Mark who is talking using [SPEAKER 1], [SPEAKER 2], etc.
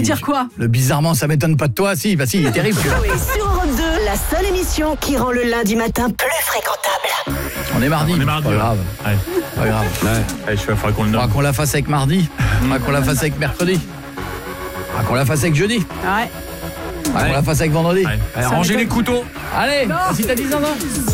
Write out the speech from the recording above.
[SPEAKER 1] veut dire quoi?
[SPEAKER 2] Le bizarrement, ça m'étonne pas de toi. Si, bah si, il est terrible.
[SPEAKER 3] Coé sur Europe 2, la seule émission qui rend le lundi matin plus fréquentable.
[SPEAKER 2] On est mardi.
[SPEAKER 4] On est mardi.
[SPEAKER 2] Pas grave.
[SPEAKER 4] Ouais.
[SPEAKER 2] Pas grave.
[SPEAKER 4] Ouais, faudra qu'on le
[SPEAKER 2] Faudra
[SPEAKER 4] nomme.
[SPEAKER 2] qu'on la fasse avec mardi. Faudra qu'on la fasse avec mercredi. Faudra qu'on la fasse avec jeudi.
[SPEAKER 1] Ouais.
[SPEAKER 2] Faudra qu'on la fasse avec vendredi.
[SPEAKER 4] Ouais. Allez, rangez les couteaux.
[SPEAKER 2] Allez, si t'as 10 ans, non